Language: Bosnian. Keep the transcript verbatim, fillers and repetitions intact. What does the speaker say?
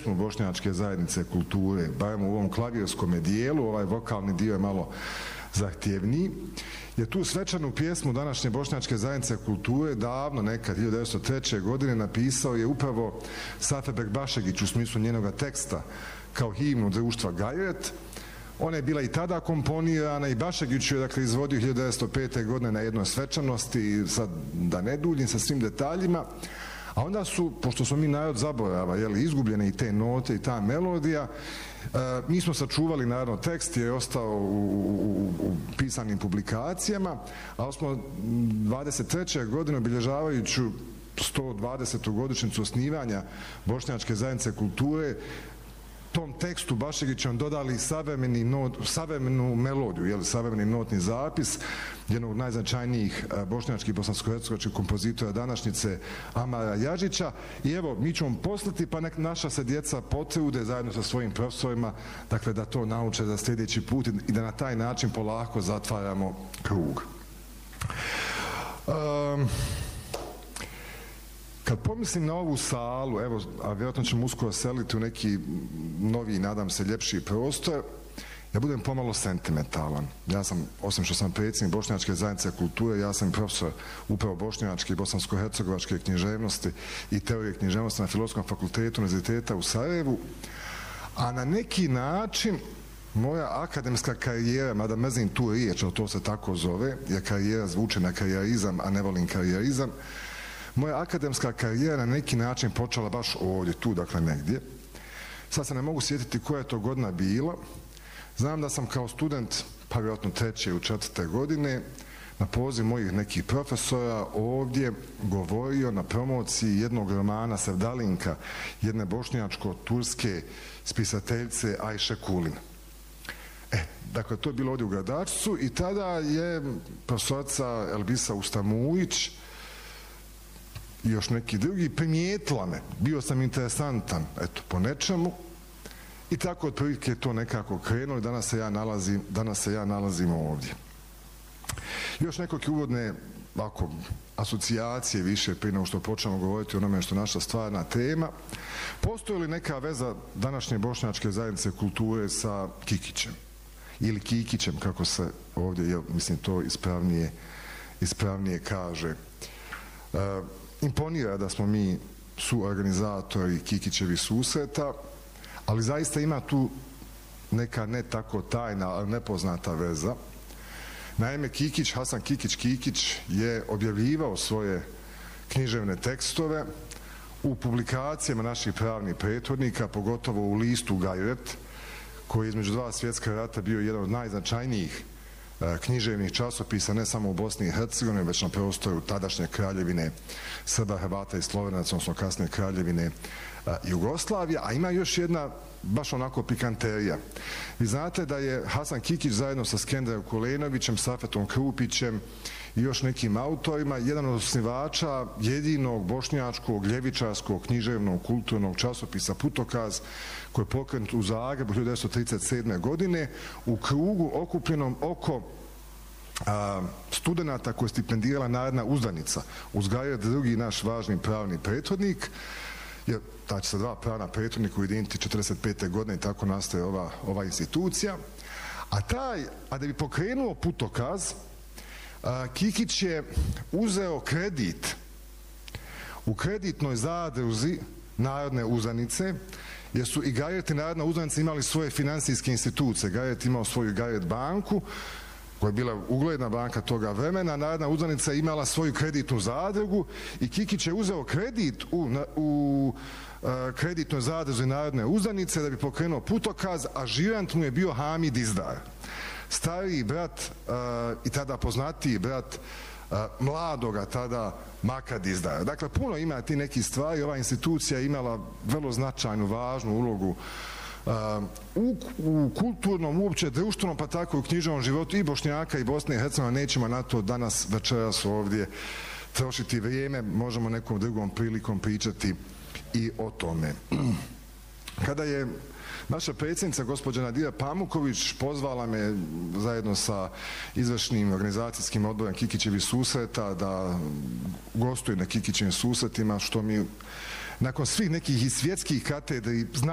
pjesmu bošnjačke zajednice kulture, barem u ovom klavirskom dijelu, ovaj vokalni dio je malo zahtjevniji, je tu svečanu pjesmu današnje bošnjačke zajednice kulture davno, nekad hiljadu devetsto treće. godine napisao je upravo Safe Bekbašegić u smislu njenoga teksta kao himnu društva Gajret. Ona je bila i tada komponirana i Bašegić je dakle izvodio hiljadu devetsto pete. godine na jednoj svečanosti, sad da ne duljim sa svim detaljima, a onda su, pošto smo mi narod zaborava, jeli, izgubljene i te note i ta melodija, e, mi smo sačuvali naravno tekst, je ostao u, u, u pisanim publikacijama, ali smo dvadeset treće. godine obilježavajući sto dvadesetu godišnjicu osnivanja Bošnjačke zajednice kulture, tom tekstu Bašegićom dodali savremeni not, savremenu melodiju, jel, savremeni notni zapis jednog od najznačajnijih bošnjačkih bosansko-hercegovačkih kompozitora današnjice Amara Jažića. I evo, mi ćemo poslati, pa nek naša se djeca potrude zajedno sa svojim profesorima, dakle da to nauče za sljedeći put i da na taj način polako zatvaramo krug. Um, Kad pomislim na ovu salu, evo, a vjerojatno ćemo uskoro seliti u neki novi, nadam se, ljepši prostor, ja budem pomalo sentimentalan. Ja sam, osim što sam predsjednik Bošnjačke zajednice kulture, ja sam profesor upravo bošnjačke i bosansko-hercegovačke književnosti i teorije književnosti na Filozofskom fakultetu Univerziteta u Sarajevu, a na neki način moja akademska karijera, mada mrzim tu riječ, ali to se tako zove, jer karijera zvuče na karijerizam, a ne volim karijerizam, moja akademska karijera na neki način počela baš ovdje, tu dakle negdje. Sad se ne mogu sjetiti koja je to godina bila. Znam da sam kao student, pa vjerojatno treće ili četvrte godine, na poziv mojih nekih profesora ovdje govorio na promociji jednog romana Sevdalinka, jedne bošnjačko-turske spisateljice Ajše Kulin. E, dakle, to je bilo ovdje u Gradačcu i tada je profesorica Elbisa Ustamujić i još neki drugi primijetila me. Bio sam interesantan, eto, po nečemu. I tako otprilike je to nekako krenulo i danas se ja nalazim, danas se ja nalazim ovdje. Još nekoliko uvodne ovako, asocijacije više prije nego što počnemo govoriti o onome što je naša stvarna tema. Postoji li neka veza današnje Bošnjačke zajednice kulture sa Kikićem? Ili Kikićem, kako se ovdje, ja, mislim, to ispravnije, ispravnije kaže. Uh, imponira da smo mi suorganizatori Kikićevi susreta, ali zaista ima tu neka ne tako tajna, ali nepoznata veza. Naime, Kikić, Hasan Kikić Kikić je objavljivao svoje književne tekstove u publikacijama naših pravnih prethodnika, pogotovo u listu Gajret, koji je između dva svjetska rata bio jedan od najznačajnijih književnih časopisa ne samo u Bosni i Hercegovini, već na prostoru tadašnje kraljevine Srba, Hrvata i Slovenaca, odnosno kasnije kraljevine Jugoslavije, a ima još jedna baš onako pikanterija. Vi znate da je Hasan Kikić zajedno sa Skenderom Kulenovićem, Safetom Krupićem i još nekim autorima jedan od osnivača jedinog bošnjačkog, ljevičarskog, književnog, kulturnog časopisa Putokaz, koji je pokrenut u Zagrebu hiljadu devetsto trideset sedme. godine u krugu okupljenom oko a, studenata koje je stipendirala Narodna uzdanica. Uz Gajret drugi naš važni pravni prethodnik, jer ta će se dva pravna prethodnika ujediniti četrdeset pete. godine i tako nastaje ova, ova institucija. A taj, a da bi pokrenuo Putokaz, a, Kikić je uzeo kredit u kreditnoj zadruzi Narodne uzdanice, jer su i Gajret i Narodna uzdanica imali svoje finansijske institucije. Gajret imao svoju Gajret banku, koja je bila ugledna banka toga vremena, Narodna uzdanica je imala svoju kreditnu zadrugu i Kikić je uzeo kredit u, u uh, kreditnoj zadruzi Narodne uzdanice da bi pokrenuo Putokaz, a žirant mu je bio Hamid Izdar, stariji brat uh, i tada poznatiji brat uh, mladoga tada Makad Izdara. Dakle, puno ima ti neki stvari, ova institucija je imala vrlo značajnu, važnu ulogu Uh, u, u kulturnom, uopće društvenom, pa tako i u književnom životu i Bošnjaka i Bosne i Hercegovine. Nećemo na to danas večeras ovdje trošiti vrijeme, možemo nekom drugom prilikom pričati i o tome. Kada je naša predsjednica gospođa Nadira Pamuković pozvala me zajedno sa izvršnim organizacijskim odborom Kikićevih susreta da gostujem na Kikićevim susretima, što mi nakon svih nekih i svjetskih katedri